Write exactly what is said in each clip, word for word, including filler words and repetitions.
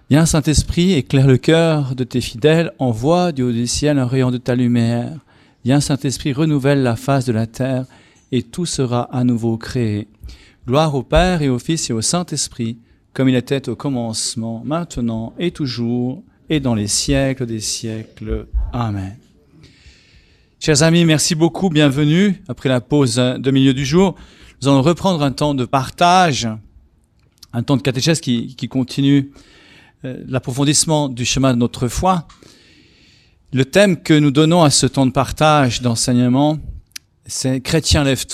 Viens, Saint-Esprit, éclaire le cœur de tes fidèles, envoie du haut du ciel un rayon de ta lumière. Viens, Saint-Esprit, renouvelle la face de la terre, et tout sera à nouveau créé. Gloire au Père et au Fils et au Saint-Esprit, comme il était au commencement, maintenant et toujours, et dans les siècles des siècles. Amen. Chers amis, merci beaucoup, bienvenue. Après la pause de milieu du jour, nous allons reprendre un temps de partage, un temps de catéchèse qui, qui continue euh, l'approfondissement du chemin de notre foi. Le thème que nous donnons à ce temps de partage, d'enseignement, c'est « Chrétien, lève-toi ».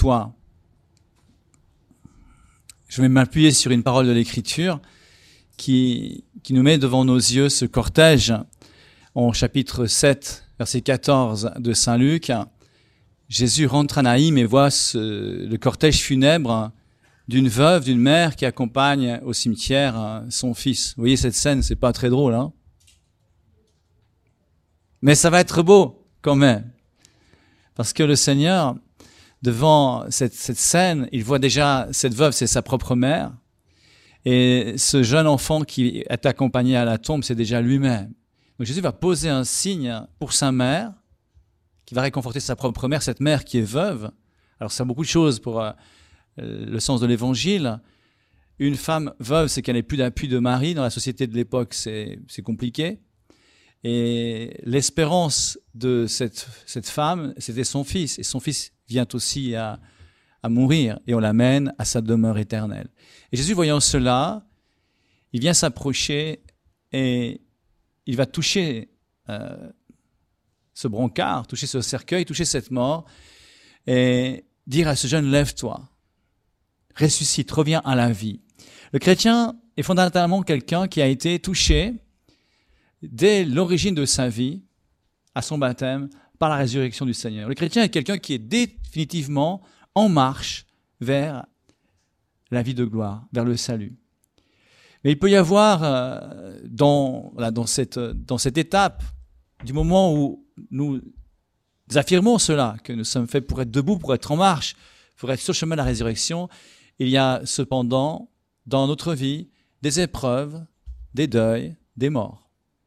Je vais m'appuyer sur une parole de l'Écriture qui, qui nous met devant nos yeux ce cortège en chapitre sept, verset quatorze de Saint Luc. Jésus rentre à Naïm et voit ce, le cortège funèbre d'une veuve, d'une mère qui accompagne au cimetière son fils. Vous voyez cette scène, c'est pas très drôle, hein? Mais ça va être beau quand même. Parce que le Seigneur, devant cette, cette scène, il voit déjà cette veuve, c'est sa propre mère. Et ce jeune enfant qui est accompagné à la tombe, c'est déjà lui-même. Donc Jésus va poser un signe pour sa mère, qui va réconforter sa propre mère, cette mère qui est veuve. Alors ça a beaucoup de choses pour euh, le sens de l'évangile. Une femme veuve, c'est qu'elle n'ait plus d'appui de mari. Dans la société de l'époque, c'est, c'est compliqué. Et l'espérance de cette, cette femme, c'était son fils. Et son fils vient aussi à, à mourir. Et on l'amène à sa demeure éternelle. Et Jésus, voyant cela, il vient s'approcher et il va toucher euh, ce brancard, toucher ce cercueil, toucher cette mort et dire à ce jeune, lève-toi, ressuscite, reviens à la vie. Le chrétien est fondamentalement quelqu'un qui a été touché dès l'origine de sa vie, à son baptême, par la résurrection du Seigneur. Le chrétien est quelqu'un qui est définitivement en marche vers la vie de gloire, vers le salut. Mais il peut y avoir euh, dans, voilà, dans, cette, dans cette étape, du moment où nous affirmons cela, que nous sommes faits pour être debout, pour être en marche, pour être sur le chemin de la résurrection, il y a cependant dans notre vie des épreuves, des deuils, des morts.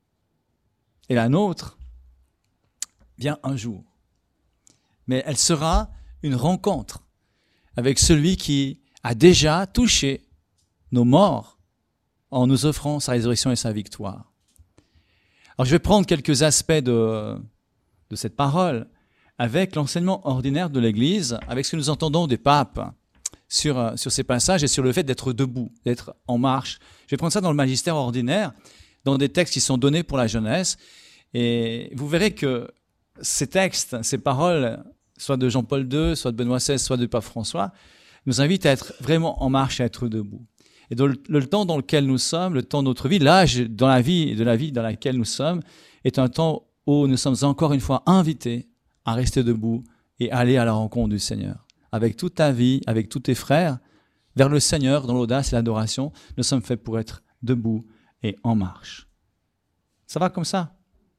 Et la nôtre vient un jour. Mais elle sera une rencontre avec celui qui a déjà touché nos morts en nous offrant sa résurrection et sa victoire. Alors je vais prendre quelques aspects de, de cette parole avec l'enseignement ordinaire de l'Église, avec ce que nous entendons des papes sur, sur ces passages et sur le fait d'être debout, d'être en marche. Je vais prendre ça dans le magistère ordinaire, dans des textes qui sont donnés pour la jeunesse. Et vous verrez que ces textes, ces paroles, soit de Jean-Paul deux, soit de Benoît seize, soit de Pape François, nous invitent à être vraiment en marche, à être debout. Et dans le, le temps dans lequel nous sommes, le temps de notre vie, l'âge dans la vie, de la vie dans laquelle nous sommes, est un temps où nous sommes encore une fois invités à rester debout et aller à la rencontre du Seigneur. Avec toute ta vie, avec tous tes frères, vers le Seigneur, dans l'audace et l'adoration, nous sommes faits pour être debout et en marche. Ça va comme ça?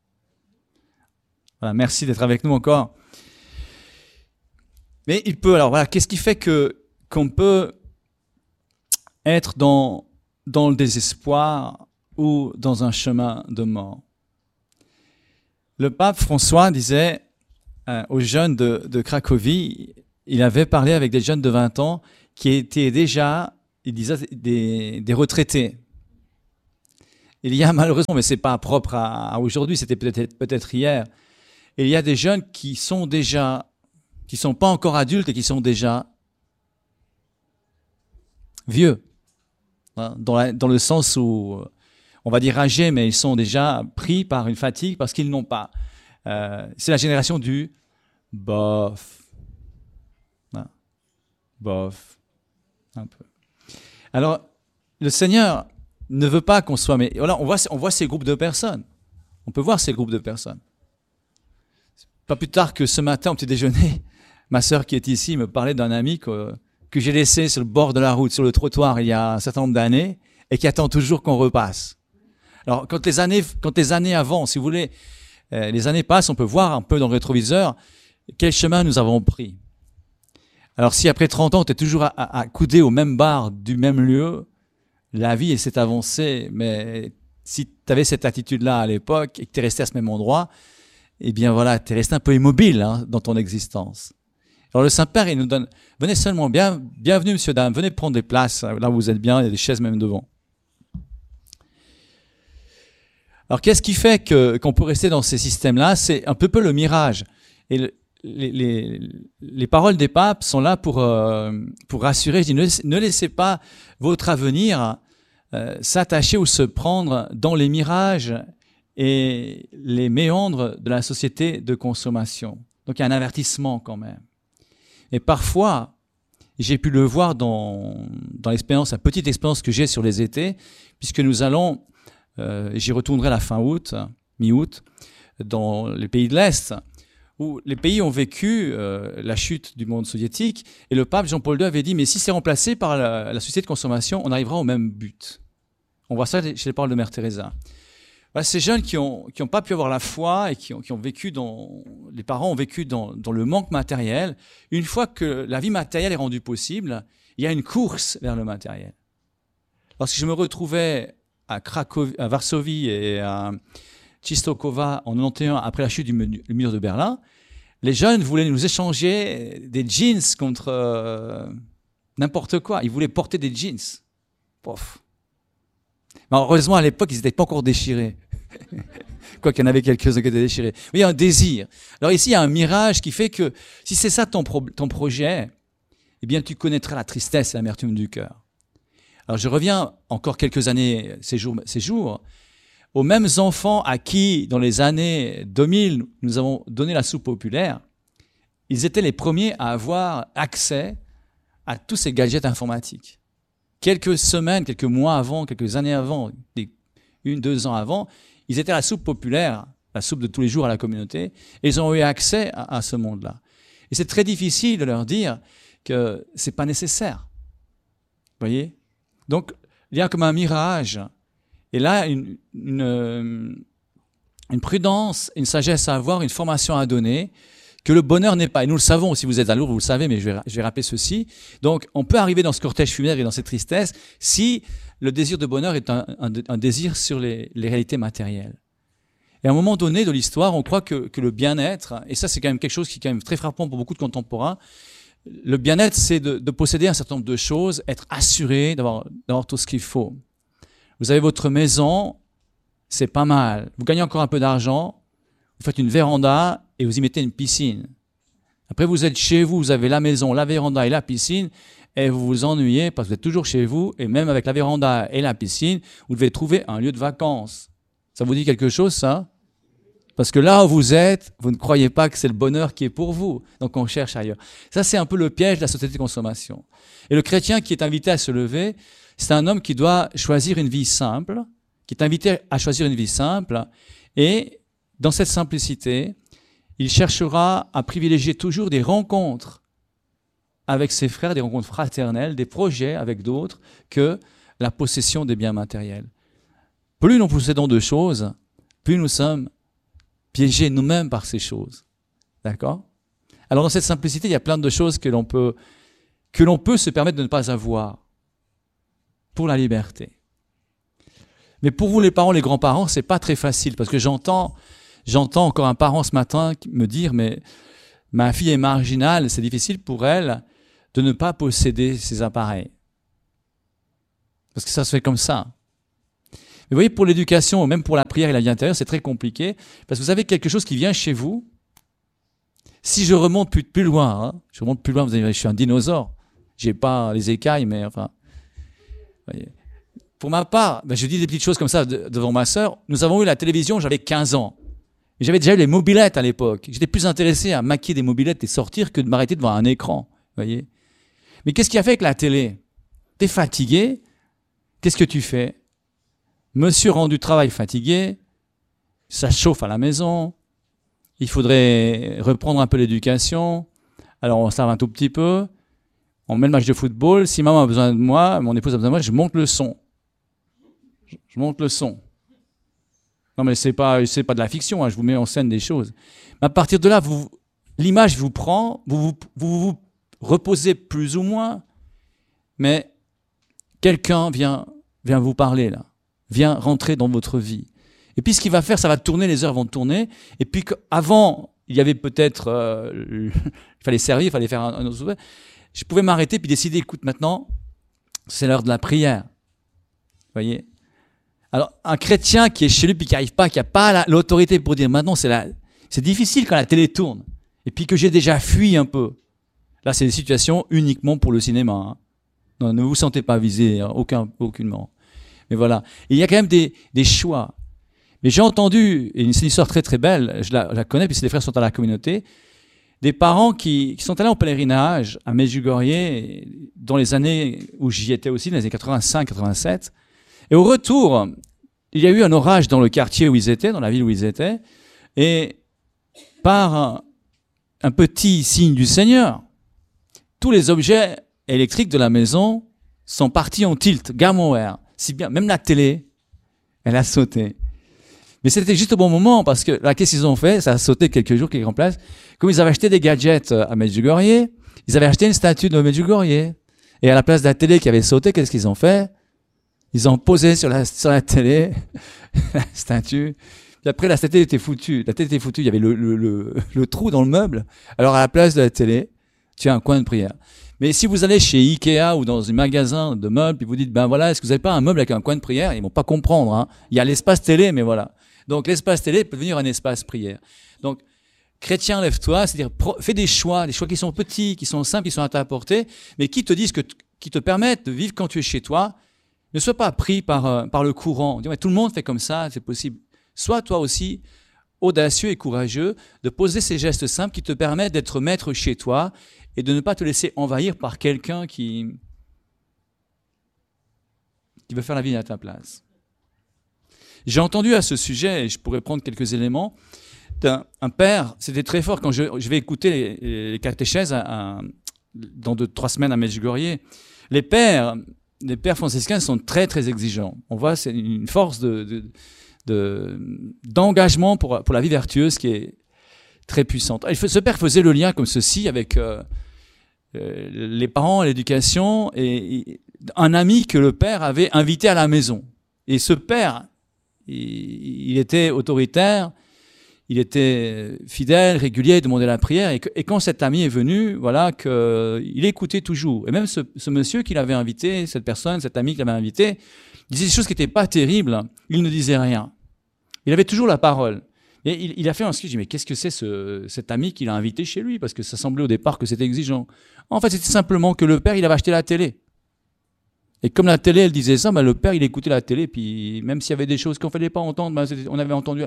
Voilà, merci d'être avec nous encore. Mais il peut, alors voilà, qu'est-ce qui fait que, qu'on peut être dans, dans le désespoir ou dans un chemin de mort? Le pape François disait euh, aux jeunes de, de Cracovie, il avait parlé avec des jeunes de vingt ans qui étaient déjà, il disait, des, des retraités. Il y a malheureusement, mais ce n'est pas propre à, à aujourd'hui, c'était peut-être, peut-être hier, il y a des jeunes qui sont déjà, qui ne sont pas encore adultes et qui sont déjà vieux, hein, dans, la, dans le sens où, on va dire âgés, mais ils sont déjà pris par une fatigue parce qu'ils n'ont pas. Euh, c'est la génération du bof. Hein, bof. Un peu. Alors, le Seigneur ne veut pas qu'on soit... Mais voilà, on voit, on voit ces groupes de personnes. On peut voir ces groupes de personnes. Pas plus tard que ce matin, au petit déjeuner, ma sœur qui est ici me parlait d'un ami que, que j'ai laissé sur le bord de la route, sur le trottoir, il y a un certain nombre d'années, et qui attend toujours qu'on repasse. Alors, quand les années, quand les années avancent, si vous voulez, euh, les années passent, on peut voir un peu dans le rétroviseur quel chemin nous avons pris. Alors, si après trente ans, tu es toujours à, à, à couder au même bar du même lieu, la vie s'est avancée, mais si tu avais cette attitude-là à l'époque et que tu es resté à ce même endroit, eh bien voilà, tu es resté un peu immobile hein, dans ton existence. Alors le Saint-Père, il nous donne, venez seulement, bien, bienvenue monsieur, dame, venez prendre des places, là où vous êtes bien, il y a des chaises même devant. Alors qu'est-ce qui fait que, qu'on peut rester dans ces systèmes-là? C'est un peu, peu le mirage. Et le, les, les, les paroles des papes sont là pour, euh, pour rassurer. Je dis, ne, ne laissez pas votre avenir euh, s'attacher ou se prendre dans les mirages et les méandres de la société de consommation. Donc il y a un avertissement quand même. Et parfois, j'ai pu le voir dans, dans l'expérience, la petite expérience que j'ai sur les étés, puisque nous allons, euh, j'y retournerai à la fin août, mi-août, dans les pays de l'Est, où les pays ont vécu euh, la chute du monde soviétique, et le pape Jean-Paul deux avait dit, mais si c'est remplacé par la, la société de consommation, on arrivera au même but. On voit ça chez les paroles de Mère Teresa. Voilà, ces jeunes qui n'ont qui ont pas pu avoir la foi et qui ont, qui ont vécu dans, les parents ont vécu dans, dans le manque matériel, une fois que la vie matérielle est rendue possible, il y a une course vers le matériel. Lorsque je me retrouvais à Cracovie, à Varsovie et à Czestochowa en quatre-vingt-onze, après la chute du mur de Berlin, les jeunes voulaient nous échanger des jeans contre euh, n'importe quoi. Ils voulaient porter des jeans. Pof. Mais heureusement, à l'époque, ils n'étaient pas encore déchirés. Quoi qu'il y en avait quelques-uns qui étaient déchirés. Mais il y a un désir. Alors ici, il y a un mirage qui fait que si c'est ça ton, pro- ton projet, eh bien, tu connaîtras la tristesse et l'amertume du cœur. Alors je reviens encore quelques années, ces jours, ces jours aux mêmes enfants à qui, dans les années deux mille, nous avons donné la soupe populaire. Ils étaient les premiers à avoir accès à tous ces gadgets informatiques. Quelques semaines, quelques mois avant, quelques années avant, des, une, deux ans avant, ils étaient à la soupe populaire, la soupe de tous les jours à la communauté, et ils ont eu accès à, à ce monde-là. Et c'est très difficile de leur dire que c'est pas nécessaire. Vous voyez? Donc, il y a comme un mirage. Et là, une, une, une prudence, une sagesse à avoir, une formation à donner, que le bonheur n'est pas. Et nous le savons, si vous êtes à Lourdes, vous le savez, mais je vais, je vais rappeler ceci. Donc, on peut arriver dans ce cortège funéraire et dans cette tristesse si le désir de bonheur est un, un, un désir sur les, les réalités matérielles. Et à un moment donné de l'histoire, on croit que, que le bien-être, et ça c'est quand même quelque chose qui est quand même très frappant pour beaucoup de contemporains, le bien-être c'est de, de posséder un certain nombre de choses, être assuré d'avoir, d'avoir tout ce qu'il faut. Vous avez votre maison, c'est pas mal. Vous gagnez encore un peu d'argent, vous faites une véranda et vous y mettez une piscine. Après, vous êtes chez vous, vous avez la maison, la véranda et la piscine, et vous vous ennuyez parce que vous êtes toujours chez vous, et même avec la véranda et la piscine, vous devez trouver un lieu de vacances. Ça vous dit quelque chose, ça? Parce que là où vous êtes, vous ne croyez pas que c'est le bonheur qui est pour vous. Donc on cherche ailleurs. Ça, c'est un peu le piège de la société de consommation. Et le chrétien qui est invité à se lever, c'est un homme qui doit choisir une vie simple, qui est invité à choisir une vie simple, et dans cette simplicité, il cherchera à privilégier toujours des rencontres avec ses frères, des rencontres fraternelles, des projets avec d'autres, que la possession des biens matériels. Plus nous possédons de choses, plus nous sommes piégés nous-mêmes par ces choses. D'accord? Alors dans cette simplicité, il y a plein de choses que l'on peut, que l'on peut se permettre de ne pas avoir pour la liberté. Mais pour vous les parents, les grands-parents, c'est pas très facile parce que j'entends, j'entends encore un parent ce matin me dire mais ma fille est marginale, c'est difficile pour elle de ne pas posséder ces appareils. Parce que ça se fait comme ça. Mais vous voyez, pour l'éducation, même pour la prière et la vie intérieure, c'est très compliqué parce que vous avez quelque chose qui vient chez vous. Si je remonte plus, plus loin, hein, je remonte plus loin, vous allez dire, je suis un dinosaure. J'ai pas les écailles, mais enfin. Voyez. Pour ma part, ben je dis des petites choses comme ça de, devant ma sœur. Nous avons eu la télévision, j'avais quinze ans. Et j'avais déjà eu les mobylettes à l'époque. J'étais plus intéressé à maquiller des mobylettes et sortir que de m'arrêter devant un écran. Voyez. Mais qu'est-ce qu'il y a fait avec la télé? T'es fatigué, qu'est-ce que tu fais? Monsieur rend du travail fatigué, ça chauffe à la maison, il faudrait reprendre un peu l'éducation, alors on s'arrête un tout petit peu, on met le match de football, si maman a besoin de moi, mon épouse a besoin de moi, je monte le son. Je, je monte le son. Non mais c'est pas, c'est pas de la fiction, hein, je vous mets en scène des choses. Mais à partir de là, vous, l'image vous prend, vous vous, vous vous reposez plus ou moins, mais quelqu'un vient, vient vous parler là. vient rentrer dans votre vie. Et puis ce qu'il va faire, ça va tourner, les heures vont tourner. Et puis avant, il y avait peut-être, euh, il fallait servir, il fallait faire un, un autre souper. Je pouvais m'arrêter puis décider, écoute, maintenant, c'est l'heure de la prière. Vous voyez? Alors, un chrétien qui est chez lui puis qui n'arrive pas, qui n'a pas la, l'autorité pour dire maintenant, c'est, la, c'est difficile quand la télé tourne. Et puis que j'ai déjà fui un peu. Là, c'est des situations uniquement pour le cinéma. Hein. Non, ne vous sentez pas visé, hein, aucun, aucunement. Mais voilà. Et il y a quand même des, des choix. Mais j'ai entendu, et c'est une histoire très très belle, je la, je la connais, puisque les frères sont dans la communauté, des parents qui, qui sont allés en pèlerinage à Medjugorje dans les années où j'y étais aussi, dans les années quatre-vingt-cinq quatre-vingt-sept. Et au retour, il y a eu un orage dans le quartier où ils étaient, dans la ville où ils étaient, et par un, un petit signe du Seigneur, tous les objets électriques de la maison sont partis en tilt, gamme horaire. Si bien, même la télé, elle a sauté. Mais c'était juste au bon moment, parce que là, qu'est-ce qu'ils ont fait? Ça a sauté quelques jours, quelques places. Comme ils avaient acheté des gadgets à Medjugorje, ils avaient acheté une statue de Medjugorje. Et à la place de la télé qui avait sauté, qu'est-ce qu'ils ont fait? Ils ont posé sur la, sur la télé la statue. Puis après, la statue était foutue. La télé était foutue, il y avait le, le, le, le trou dans le meuble. Alors à la place de la télé, tu as un coin de prière. Mais si vous allez chez Ikea ou dans un magasin de meubles, puis vous dites, ben voilà, est-ce que vous n'avez pas un meuble avec un coin de prière? Ils vont pas comprendre. Hein. Il y a l'espace télé, mais voilà. Donc l'espace télé peut devenir un espace prière. Donc, chrétien, lève-toi, c'est-à-dire fais des choix, des choix qui sont petits, qui sont simples, qui sont à ta portée, mais qui te disent que, qui te permettent de vivre quand tu es chez toi. Ne sois pas pris par, euh, par le courant. Dis, ouais, tout le monde fait comme ça, c'est possible. Sois toi aussi audacieux et courageux de poser ces gestes simples qui te permettent d'être maître chez toi et de ne pas te laisser envahir par quelqu'un qui, qui veut faire la vie à ta place. J'ai entendu à ce sujet, et je pourrais prendre quelques éléments, d'un un père, c'était très fort quand je, je vais écouter les, les catéchèses à, à, dans deux, trois semaines à Medjugorje. Les pères, les pères franciscains sont très très exigeants. On voit, c'est une force de, de, de, d'engagement pour, pour la vie vertueuse qui est très puissante. Et ce père faisait le lien comme ceci avec euh, euh, les parents, l'éducation, et, et un ami que le père avait invité à la maison. Et ce père, il, il était autoritaire, il était fidèle, régulier, il demandait la prière. Et, que, et quand cet ami est venu, voilà, que, il écoutait toujours. Et même ce, ce monsieur qu'il avait invité, cette personne, cet ami qu'il avait invité, il disait des choses qui n'étaient pas terribles. Il ne disait rien. Il avait toujours la parole. Et il, il a fait un sketch. Je dis, mais qu'est-ce que c'est ce, cet ami qu'il a invité chez lui? Parce que ça semblait au départ que c'était exigeant. En fait, c'était simplement que le père, il avait acheté la télé. Et comme la télé, elle disait ça, ben le père, il écoutait la télé. Puis même s'il y avait des choses qu'on ne fallait pas entendre, ben on avait entendu.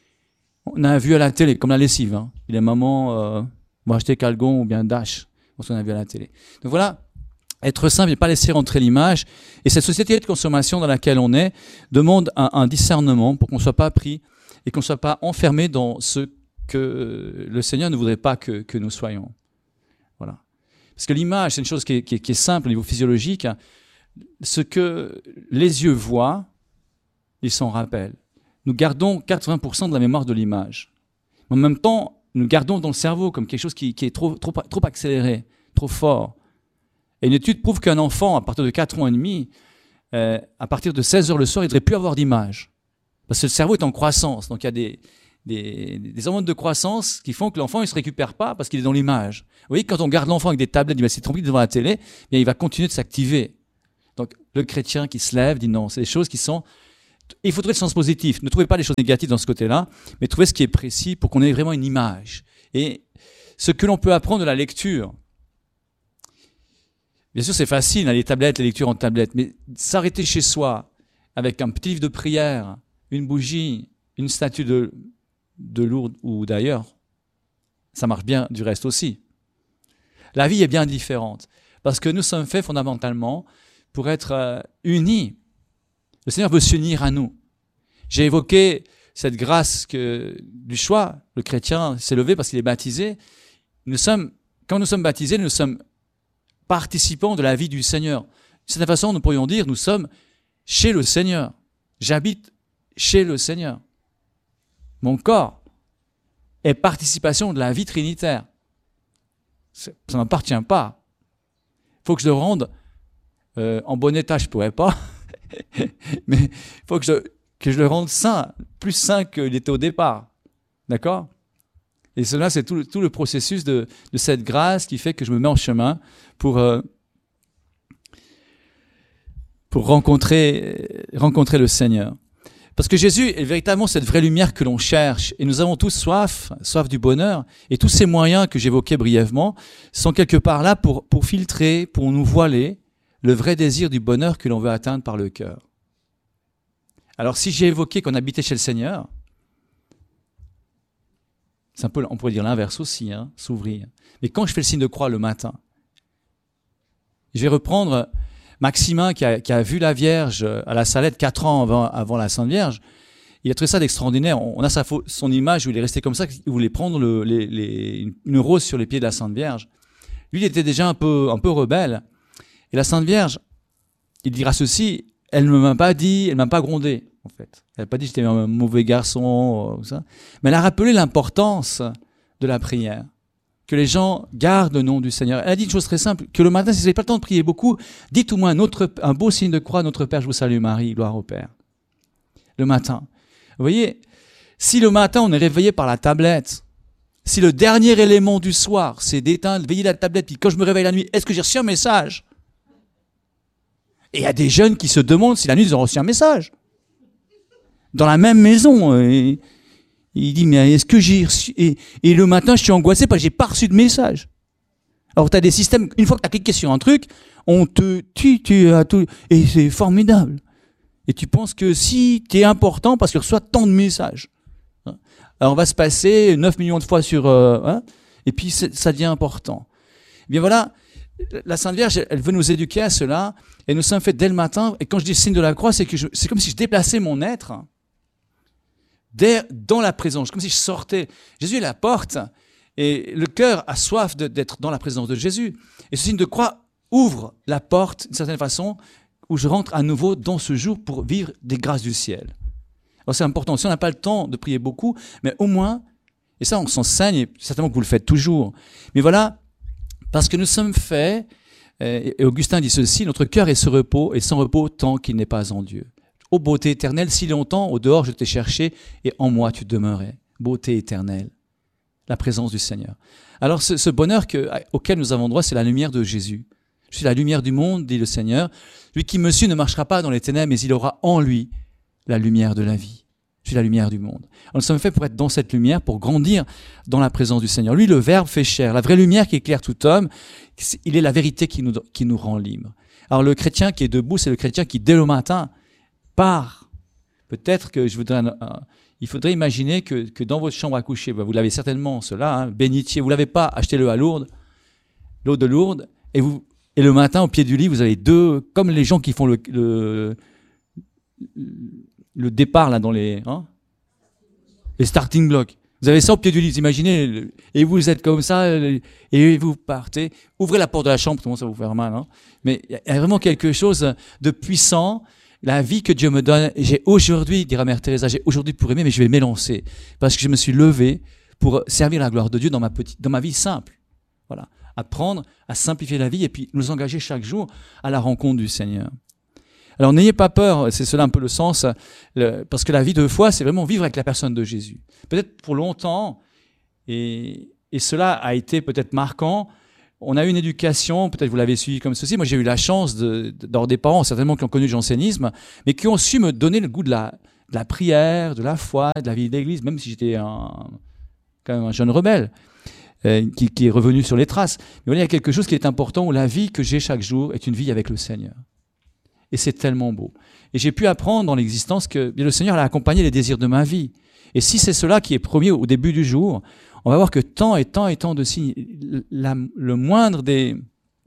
On a vu à la télé, comme la lessive. Hein. Les mamans euh, vont acheter Calgon ou bien Dash, parce qu'on a vu à la télé. Donc voilà, être simple et pas laisser rentrer l'image. Et cette société de consommation dans laquelle on est demande un, un discernement pour qu'on ne soit pas pris et qu'on ne soit pas enfermé dans ce que le Seigneur ne voudrait pas que, que nous soyons. Voilà. Parce que l'image, c'est une chose qui est, qui est, qui est simple au niveau physiologique. Ce que les yeux voient, ils s'en rappellent. Nous gardons quatre-vingts pour cent de la mémoire de l'image. En même temps, nous gardons dans le cerveau comme quelque chose qui, qui est trop, trop, trop accéléré, trop fort. Et une étude prouve qu'un enfant, à partir de quatre ans et demi, euh, à partir de seize heures le soir, il ne devrait plus avoir d'image. Parce que le cerveau est en croissance. Donc il y a des, des, des hormones de croissance qui font que l'enfant ne se récupère pas parce qu'il est dans l'image. Vous voyez, quand on garde l'enfant avec des tablettes, il c'est tranquille devant la télé, bien, il va continuer de s'activer. Donc le chrétien qui se lève dit non, c'est des choses qui sont... Il faut trouver le sens positif. Ne trouvez pas les choses négatives dans ce côté-là, mais trouvez ce qui est précis pour qu'on ait vraiment une image. Et ce que l'on peut apprendre de la lecture, bien sûr c'est facile, hein, les tablettes, les lectures en tablette, mais s'arrêter chez soi avec un petit livre de prière, une bougie, une statue de, de Lourdes ou d'ailleurs, ça marche bien du reste aussi. La vie est bien différente, parce que nous sommes faits fondamentalement pour être euh, unis. Le Seigneur veut s'unir à nous. J'ai évoqué cette grâce que, du choix. Le chrétien s'est levé parce qu'il est baptisé. Nous sommes, quand nous sommes baptisés, nous sommes participants de la vie du Seigneur. De cette façon, nous pourrions dire, nous sommes chez le Seigneur. J'habite chez le Seigneur. Mon corps est participation de la vie trinitaire. Ça ne m'appartient pas. Il faut que je le rende euh, en bon état, je ne pourrais pas. mais il faut que je, que je le rende sain, plus sain qu'il était au départ. D'accord? Et cela, c'est tout, tout le processus de, de cette grâce qui fait que je me mets en chemin pour, euh, pour rencontrer, rencontrer le Seigneur. Parce que Jésus est véritablement cette vraie lumière que l'on cherche. Et nous avons tous soif, soif du bonheur. Et tous ces moyens que j'évoquais brièvement sont quelque part là pour, pour filtrer, pour nous voiler le vrai désir du bonheur que l'on veut atteindre par le cœur. Alors si j'ai évoqué qu'on habitait chez le Seigneur, c'est un peu, on pourrait dire l'inverse aussi, hein, s'ouvrir. Mais quand je fais le signe de croix le matin, je vais reprendre Maximin qui a, qui a vu la Vierge à la Salette quatre ans avant, avant la Sainte Vierge. Il a trouvé ça d'extraordinaire. On a sa, son image où il est resté comme ça, il voulait prendre le, les, les, une rose sur les pieds de la Sainte Vierge. Lui, il était déjà un peu, un peu rebelle. Et la Sainte Vierge, il dira ceci, elle ne m'a pas dit, elle ne m'a pas grondé, en fait. Elle n'a pas dit que j'étais un mauvais garçon, ou ça. Mais elle a rappelé l'importance de la prière. Que les gens gardent le nom du Seigneur. Elle a dit une chose très simple, que le matin, si vous n'avez pas le temps de prier beaucoup, dites au moins un, autre, un beau signe de croix, notre Père, je vous salue Marie, gloire au Père. Le matin. Vous voyez, si le matin, on est réveillé par la tablette, si le dernier élément du soir, c'est d'éteindre, veiller la tablette, puis quand je me réveille la nuit, est-ce que j'ai reçu un message? Et il y a des jeunes qui se demandent si la nuit, ils ont reçu un message. Dans la même maison, et il dit, mais est-ce que j'ai reçu... Et, et le matin, je suis angoissé parce que j'ai pas reçu de message. Alors, tu as des systèmes, une fois que tu as cliqué sur un truc, on te tue, tu as tout, et c'est formidable. Et tu penses que si tu es important parce que tu reçois tant de messages. Alors, on va se passer neuf millions de fois sur... Euh, hein, et puis, ça devient important. Et bien voilà, la Sainte Vierge, elle veut nous éduquer à cela, et nous sommes faits dès le matin, et quand je dis signe de la croix, c'est que je, c'est comme si je déplaçais mon être dans la présence, comme si je sortais. Jésus est la porte, et le cœur a soif de, d'être dans la présence de Jésus. Et ce signe de croix ouvre la porte, d'une certaine façon, où je rentre à nouveau dans ce jour pour vivre des grâces du ciel. Alors c'est important, si on n'a pas le temps de prier beaucoup, mais au moins, et ça on s'enseigne, et certainement que vous le faites toujours, mais voilà, parce que nous sommes faits, et Augustin dit ceci, notre cœur est sans repos, et sans repos tant qu'il n'est pas en Dieu. Ô beauté éternelle, si longtemps au dehors je t'ai cherché et en moi tu demeurais. Beauté éternelle, la présence du Seigneur. Alors ce, ce bonheur que, auquel nous avons droit, c'est la lumière de Jésus. Je suis la lumière du monde, dit le Seigneur. Lui qui me suit ne marchera pas dans les ténèbres, mais il aura en lui la lumière de la vie. Je suis la lumière du monde. Alors, nous sommes faits pour être dans cette lumière, pour grandir dans la présence du Seigneur. Lui, le Verbe fait chair, la vraie lumière qui éclaire tout homme, il est la vérité qui nous, qui nous rend libres. Alors le chrétien qui est debout, c'est le chrétien qui, dès le matin, part. Peut-être que je voudrais, un, un, il faudrait imaginer que, que dans votre chambre à coucher, ben vous l'avez certainement cela, hein, bénitier, vous l'avez pas, achetez-le à Lourdes, l'eau de Lourdes, et vous, et le matin au pied du lit, vous avez deux, comme les gens qui font le, le, le départ là dans les, hein, les starting blocks. Vous avez ça au pied du lit, vous imaginez, et vous êtes comme ça, et vous partez. Ouvrez la porte de la chambre, tout le monde ça va vous faire mal, hein. Mais il y a vraiment quelque chose de puissant. La vie que Dieu me donne, j'ai aujourd'hui, dira Mère Teresa, j'ai aujourd'hui pour aimer, mais je vais m'élancer. Parce que je me suis levé pour servir la gloire de Dieu dans ma petite, dans ma vie simple. Voilà. Apprendre à simplifier la vie et puis nous engager chaque jour à la rencontre du Seigneur. Alors n'ayez pas peur, c'est cela un peu le sens, le, parce que la vie de foi, c'est vraiment vivre avec la personne de Jésus. Peut-être pour longtemps, et, et cela a été peut-être marquant, on a eu une éducation, peut-être vous l'avez suivi comme ceci, moi j'ai eu la chance de, de, d'avoir des parents certainement qui ont connu le jansénisme, mais qui ont su me donner le goût de la, de la prière, de la foi, de la vie d'église, même si j'étais un, quand même un jeune rebelle. Qui, qui est revenu sur les traces. Mais voilà, il y a quelque chose qui est important, où la vie que j'ai chaque jour est une vie avec le Seigneur. Et c'est tellement beau. Et j'ai pu apprendre dans l'existence que bien, le Seigneur a accompagné les désirs de ma vie. Et si c'est cela qui est promis au début du jour, on va voir que tant et tant et tant de signes, la, le moindre des,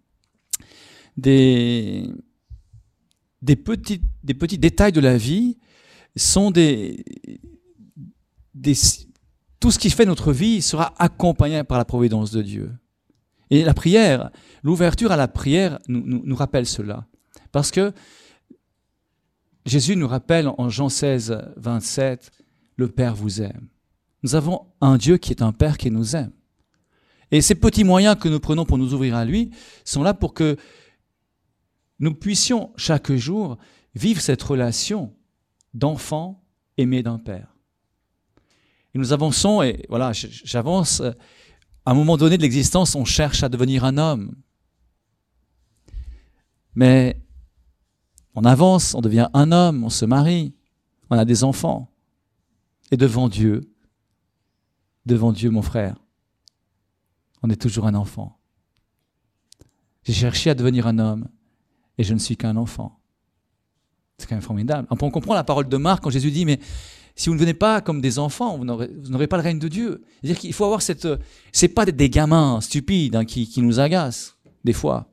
des, des, petits, des petits détails de la vie sont des... des tout ce qui fait notre vie sera accompagné par la providence de Dieu. Et la prière, l'ouverture à la prière nous, nous, nous rappelle cela. Parce que Jésus nous rappelle en Jean seize, vingt-sept, le Père vous aime. Nous avons un Dieu qui est un Père qui nous aime. Et ces petits moyens que nous prenons pour nous ouvrir à lui sont là pour que nous puissions chaque jour vivre cette relation d'enfant aimé d'un père. Et nous avançons, et voilà, j'avance. À un moment donné de l'existence, on cherche à devenir un homme. Mais on avance, on devient un homme, on se marie, on a des enfants. Et devant Dieu, devant Dieu, mon frère, on est toujours un enfant. J'ai cherché à devenir un homme et je ne suis qu'un enfant. C'est quand même formidable. On comprend la parole de Marc quand Jésus dit, mais si vous ne venez pas comme des enfants, vous n'aurez, vous n'aurez pas le règne de Dieu. C'est-à-dire qu'il faut avoir cette... C'est pas des gamins stupides hein, qui, qui nous agacent, des fois.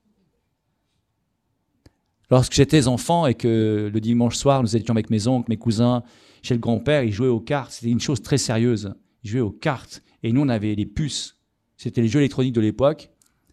Lorsque j'étais enfant et que le dimanche soir, nous étions avec mes oncles, mes cousins, chez le grand-père, ils jouaient aux cartes. C'était une chose très sérieuse. Ils jouaient aux cartes. Et nous, on avait les puces. C'était les jeux électroniques de l'époque.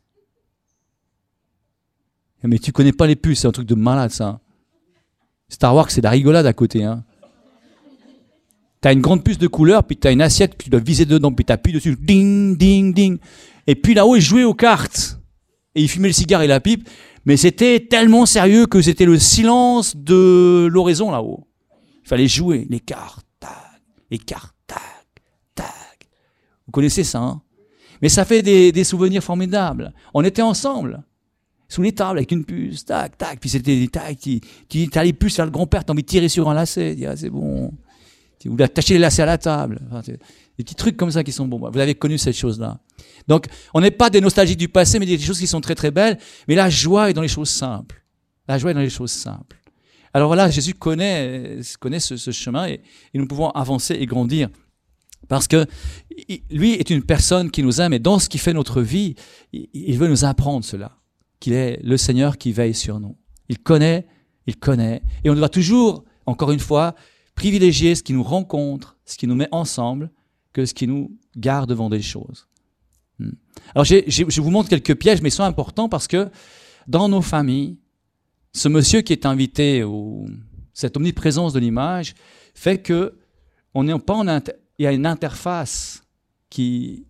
Mais tu connais pas les puces, c'est un truc de malade, ça. Star Wars, c'est de la rigolade à côté. Hein. Tu as une grande puce de couleur, puis tu as une assiette, puis tu dois viser dedans, puis tu appuies dessus, ding, ding, ding. Et puis là-haut, ils jouaient aux cartes. Et ils fumaient le cigare et la pipe. Mais c'était tellement sérieux que c'était le silence de l'horizon là-haut. Il fallait jouer les cartes, tac, les cartes, tac, tac. Vous connaissez ça, hein? Mais ça fait des, des souvenirs formidables. On était ensemble, sous les tables, avec une puce, tac, tac. Puis c'était des tac, tu as les puces, là, le grand-père, tu as envie de tirer sur un lacet. Ah, c'est bon. Tu voulais attacher les lacets à la table. Enfin, des petits trucs comme ça qui sont bons. Vous avez connu cette chose-là. Donc, on n'est pas des nostalgiques du passé, mais des choses qui sont très très belles. Mais la joie est dans les choses simples. La joie est dans les choses simples. Alors voilà, Jésus connaît, connaît ce, ce chemin et, et nous pouvons avancer et grandir. Parce que lui est une personne qui nous aime et dans ce qui fait notre vie, il veut nous apprendre cela. Qu'il est le Seigneur qui veille sur nous. Il connaît, il connaît. Et on doit toujours, encore une fois, privilégier ce qui nous rencontre, ce qui nous met ensemble, que ce qui nous garde devant des choses. Alors, j'ai, j'ai, je vous montre quelques pièges, mais ils sont importants parce que dans nos familles, ce monsieur qui est invité, ou cette omniprésence de l'image, fait que on n'est pas en inter- il y a une interface qui,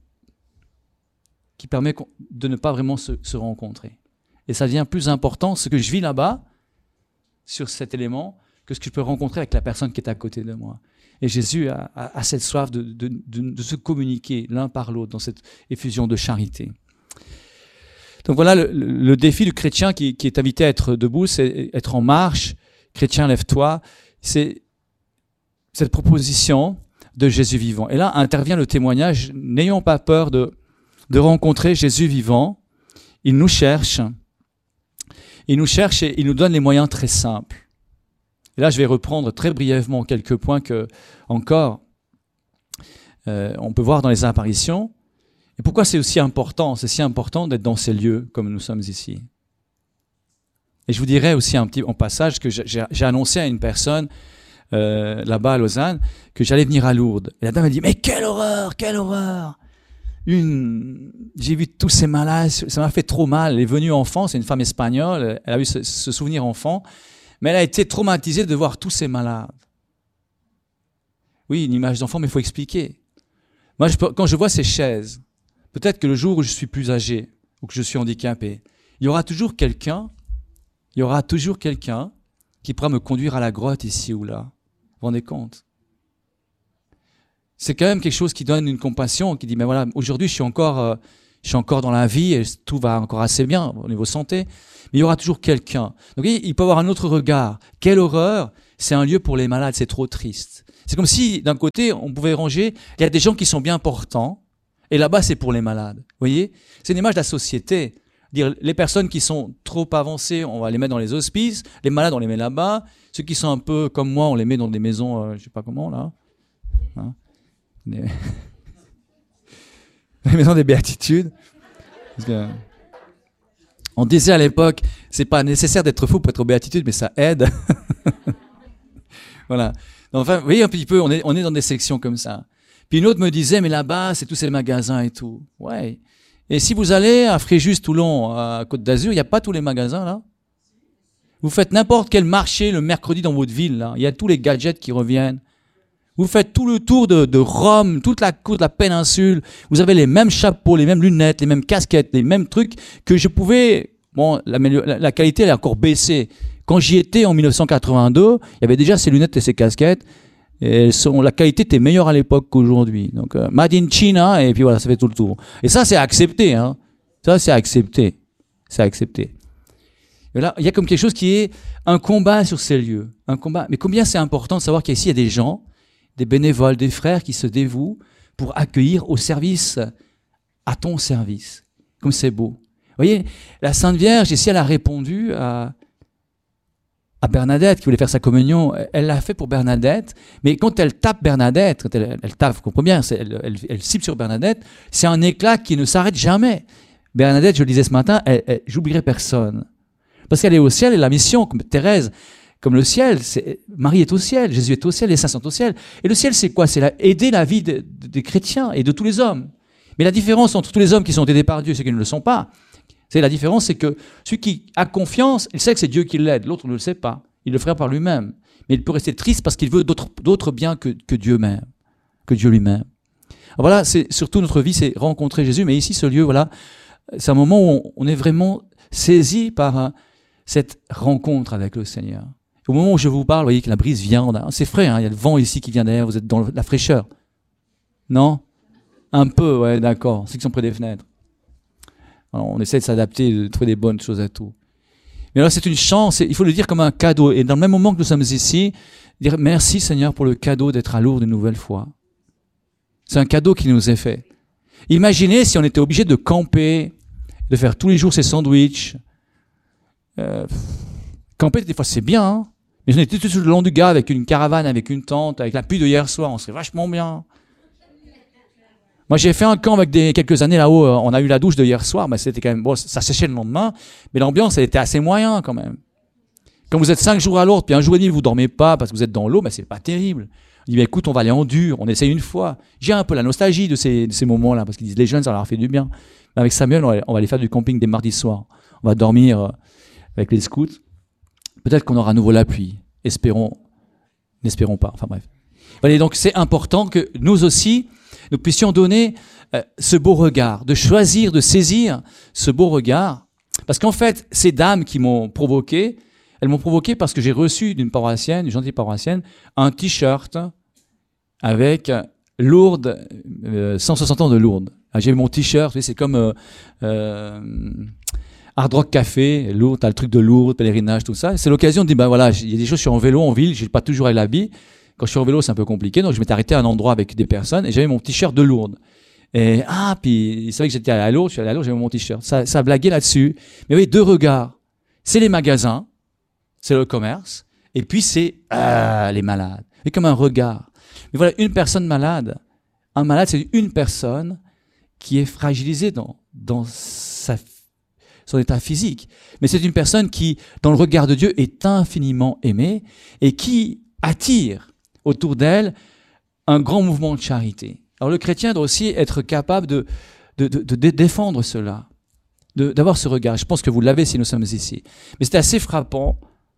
qui permet de ne pas vraiment se, se rencontrer. Et ça devient plus important, ce que je vis là-bas, sur cet élément, que ce que je peux rencontrer avec la personne qui est à côté de moi. Et Jésus a, a, a cette soif de, de, de, de se communiquer l'un par l'autre dans cette effusion de charité. Donc voilà le, le défi du chrétien qui, qui est invité à être debout, c'est être en marche. Chrétien, lève-toi. C'est cette proposition de Jésus vivant. Et là intervient le témoignage. N'ayons pas peur de, de rencontrer Jésus vivant. Il nous cherche. Il nous cherche et il nous donne les moyens très simples. Et là, je vais reprendre très brièvement quelques points que, encore, euh, on peut voir dans les apparitions. Et pourquoi c'est aussi important? C'est si important d'être dans ces lieux comme nous sommes ici. Et je vous dirais aussi un petit en passage que j'ai, j'ai annoncé à une personne euh, là-bas à Lausanne que j'allais venir à Lourdes. Et la dame m'a dit « Mais quelle horreur, quelle horreur !» Une, j'ai vu tous ces malades, ça m'a fait trop mal. Elle est venue enfant, c'est une femme espagnole, elle a eu ce, ce souvenir enfant. Mais elle a été traumatisée de voir tous ces malades. Oui, une image d'enfant, mais il faut expliquer. Moi, je peux, quand je vois ces chaises, peut-être que le jour où je suis plus âgé, ou que je suis handicapé, il y aura toujours quelqu'un, il y aura toujours quelqu'un qui pourra me conduire à la grotte ici ou là. Vous vous rendez compte? C'est quand même quelque chose qui donne une compassion, qui dit, mais voilà, aujourd'hui, je suis encore, euh, je suis encore dans la vie et tout va encore assez bien au niveau santé. Mais il y aura toujours quelqu'un. Donc il peut avoir un autre regard. Quelle horreur! C'est un lieu pour les malades, c'est trop triste. C'est comme si, d'un côté, on pouvait ranger, il y a des gens qui sont bien portants, et là-bas, c'est pour les malades. Vous voyez? C'est une image de la société. Dire, les personnes qui sont trop avancées, on va les mettre dans les hospices, les malades, on les met là-bas, ceux qui sont un peu comme moi, on les met dans des maisons, euh, je sais pas comment, là. Hein? Les... les maisons des béatitudes. Parce que... On disait à l'époque, c'est pas nécessaire d'être fou pour être aux béatitudes, mais ça aide. Voilà. Donc, enfin, vous voyez un petit peu, on est, on est dans des sections comme ça. Puis une autre me disait, mais là-bas, c'est tous ces magasins et tout. Ouais. Et si vous allez à Fréjus, Toulon, à Côte d'Azur, il n'y a pas tous les magasins, là. Vous faites n'importe quel marché le mercredi dans votre ville, là. Il y a tous les gadgets qui reviennent. Vous faites tout le tour de, de Rome, toute la côte de la péninsule. Vous avez les mêmes chapeaux, les mêmes lunettes, les mêmes casquettes, les mêmes trucs que je pouvais... Bon, la, la, la qualité, elle est encore baissée Quand j'y étais en mille neuf cent quatre-vingt-deux, il y avait déjà ces lunettes et ces casquettes. Et elles sont, la qualité était meilleure à l'époque qu'aujourd'hui. Donc, euh, Made in China, et puis voilà, ça fait tout le tour. Et ça, c'est accepté. Hein. Ça, c'est accepté. C'est accepté. Et là, il y a comme quelque chose qui est un combat sur ces lieux. Un combat. Mais combien c'est important de savoir qu'ici, il y a des gens, des bénévoles, des frères qui se dévouent pour accueillir au service, à ton service. Comme c'est beau. Vous voyez, la Sainte Vierge, ici, elle a répondu à, à Bernadette qui voulait faire sa communion. Elle l'a fait pour Bernadette, mais quand elle tape Bernadette, quand elle, elle tape, vous comprenez bien, elle, elle, elle cible sur Bernadette, c'est un éclat qui ne s'arrête jamais. Bernadette, je le disais ce matin, elle, elle, j'oublierai personne. Parce qu'elle est au ciel et la mission, comme Thérèse, comme le ciel, c'est, Marie est au ciel, Jésus est au ciel, les saints sont au ciel. Et le ciel, c'est quoi? C'est la, aider la vie de, de, des chrétiens et de tous les hommes. Mais la différence entre tous les hommes qui sont aidés par Dieu et ceux qui ne le sont pas, c'est la différence, c'est que celui qui a confiance, il sait que c'est Dieu qui l'aide, l'autre ne le sait pas. Il le fera par lui-même. Mais il peut rester triste parce qu'il veut d'autres, d'autres biens que, que Dieu même, que Dieu lui-même. Alors voilà, c'est surtout notre vie, c'est rencontrer Jésus. Mais ici, ce lieu, voilà, c'est un moment où on, on est vraiment saisi par uh, cette rencontre avec le Seigneur. Au moment où je vous parle, vous voyez que la brise vient. A, c'est frais, hein, il y a le vent ici qui vient derrière, vous êtes dans la fraîcheur. Non? Un peu, ouais, d'accord. Ceux qui sont près des fenêtres. Alors, on essaie de s'adapter, de trouver des bonnes choses à tout. Mais alors, c'est une chance, il faut le dire comme un cadeau. Et dans le même moment que nous sommes ici, dire merci Seigneur pour le cadeau d'être à Lourdes une nouvelle fois. C'est un cadeau qui nous est fait. Imaginez si on était obligé de camper, de faire tous les jours ces sandwichs. Euh, camper, des fois, c'est bien, hein. Mais on était tout le long du gars avec une caravane, avec une tente, avec la pluie de hier soir, on serait vachement bien. Moi, j'ai fait un camp avec des, quelques années là-haut, on a eu la douche de hier soir, mais c'était quand même, bon, ça séchait le lendemain, mais l'ambiance, elle était assez moyen quand même. Quand vous êtes cinq jours à Lourdes, puis un jour et demi, vous dormez pas parce que vous êtes dans l'eau, mais c'est pas terrible. On dit, bah, écoute, on va aller en dur, on essaye une fois. J'ai un peu la nostalgie de ces, de ces moments-là, parce qu'ils disent, les jeunes, ça leur fait du bien. Mais avec Samuel, on va, on va aller faire du camping des mardis soirs. On va dormir avec les scouts. Peut-être qu'on aura à nouveau la pluie. Espérons, n'espérons pas. Enfin bref. Voilà, donc c'est important que nous aussi, nous puissions donner euh, ce beau regard, de choisir, de saisir ce beau regard. Parce qu'en fait, ces dames qui m'ont provoqué, elles m'ont provoqué parce que j'ai reçu d'une paroissienne, d'une gentille paroissienne, un t-shirt avec Lourdes, euh, cent soixante ans de Lourdes. J'ai mon t-shirt, c'est comme euh, euh, Hard Rock Café, Lourdes, t'as le truc de Lourdes, pèlerinage, tout ça. C'est l'occasion de dire, ben voilà, il y a des choses, je suis en vélo en ville, j'ai pas toujours à l'habit. Quand je suis en vélo, c'est un peu compliqué, donc je m'étais arrêté à un endroit avec des personnes et j'avais mon t-shirt de Lourdes. Et ah, puis ils savaient que j'étais allé à Lourdes, je suis allé à Lourdes, j'avais mon t-shirt. Ça, ça blaguait là-dessus. Mais oui, deux regards. C'est les magasins, c'est le commerce, et puis c'est ah, les malades. C'est comme un regard. Mais voilà, une personne malade. Un malade, c'est une personne qui est fragilisée dans, dans sa, son état physique. Mais c'est une personne qui, dans le regard de Dieu, est infiniment aimée et qui attire autour d'elle un grand mouvement de charité. Alors le chrétien doit aussi être capable de, de, de, de défendre cela, de, d'avoir ce regard. Je pense que vous l'avez si nous sommes ici. Mais c'était assez frappant.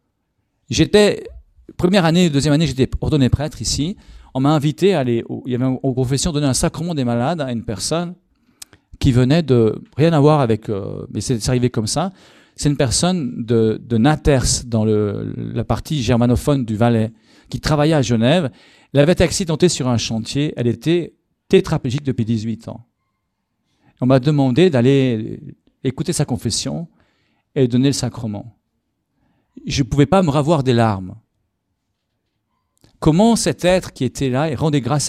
J'étais, première année, deuxième année, j'étais ordonné prêtre ici. On m'a invité à aller, au, il y avait aux confessions, donner un sacrement des malades à une personne qui venait de, rien à voir avec, euh, mais c'est, c'est arrivé comme ça. C'est une personne de, de Naters, dans le, la partie germanophone du Valais, qui travaillait à Genève. Elle avait été accidentée sur un chantier. Elle était tétraplégique depuis dix-huit ans. On m'a demandé d'aller écouter sa confession et donner le sacrement. Je ne pouvais pas me ravoir des larmes. Comment cet être qui était là et rendait grâce